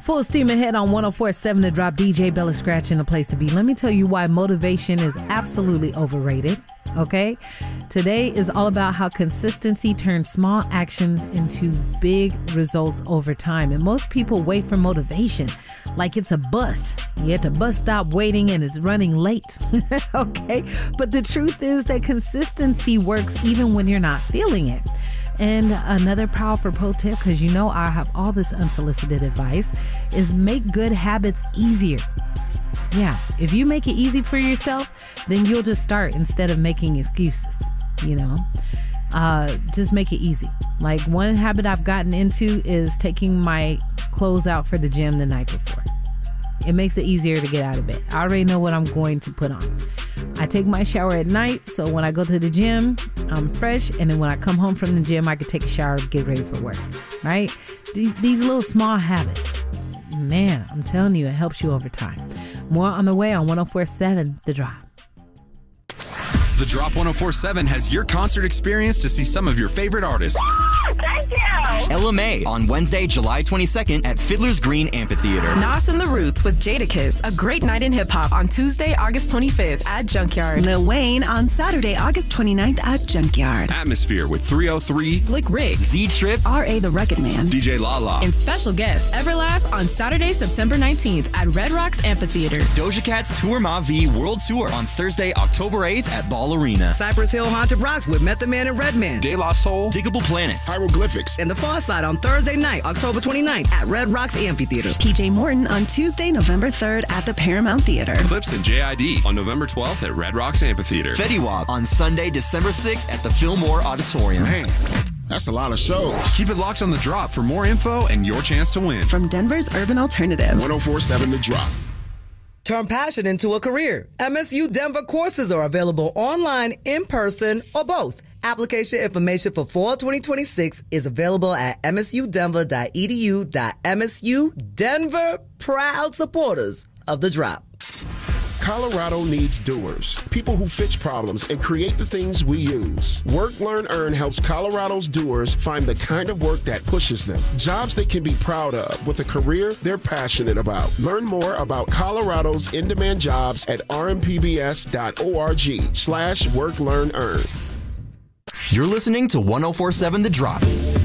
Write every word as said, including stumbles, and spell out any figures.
Full steam ahead on one oh four point seven The Drop. D J Bella Scratch in the place to be. Let me tell you why motivation is absolutely overrated. Okay? Today is all about how consistency turns small actions into big results over time. And most people wait for motivation like it's a bus. You're at the bus stop waiting and it's running late. Okay? But the truth is that consistency works even when you're not feeling it. And another powerful pro tip, because you know I have all this unsolicited advice, is make good habits easier. Yeah, if you make it easy for yourself, then you'll just start instead of making excuses, you know. Uh, just make it easy. Like one habit I've gotten into is taking my clothes out for the gym the night before. It makes it easier to get out of bed. I already know what I'm going to put on. I take my shower at night, so when I go to the gym, I'm fresh, and then when I come home from the gym, I can take a shower and get ready for work, right? These little small habits, man, I'm telling you, it helps you over time. More on the way on one oh four point seven The Drop. The Drop one oh four point seven has your concert experience to see some of your favorite artists. Thank you. Ella May on Wednesday, July twenty-second at Fiddler's Green Amphitheater. Nas and the Roots with Jadakiss, a great night in hip-hop on Tuesday, August twenty-fifth at Junkyard. Lil Wayne on Saturday, August twenty-ninth at Junkyard. Atmosphere with three oh three, Slick Rick, Z-Trip, R A the Rugged Man, D J Lala, and special guest Everlast on Saturday, September nineteenth at Red Rocks Amphitheater. Doja Cat's Tour Ma V World Tour on Thursday, October eighth at Ball Arena. Cypress Hill Haunted Rocks with Method Man and Redman. De La Soul, Diggable Planets, Hieroglyphics, And The Far Side on Thursday night, October twenty-ninth at Red Rocks Amphitheater. P J Morton on Tuesday, November third at the Paramount Theater. Clips and J I D on November twelfth at Red Rocks Amphitheater. Fetty Wap on Sunday, December sixth at the Fillmore Auditorium. Man, that's a lot of shows. Keep it locked on The Drop for more info and your chance to win. From Denver's Urban Alternative. one oh four point seven The Drop. Turn passion into a career. M S U Denver courses are available online, in person, or both. Application information for fall twenty twenty-six is available at m s u denver dot e d u dot m s u. Denver, proud supporters of The Drop. Colorado needs doers, people who fix problems and create the things we use. Work, Learn, Earn helps Colorado's doers find the kind of work that pushes them. Jobs they can be proud of with a career they're passionate about. Learn more about Colorado's in-demand jobs at r m p b s dot org slash work, learn, earn. You're listening to one oh four point seven The Drop.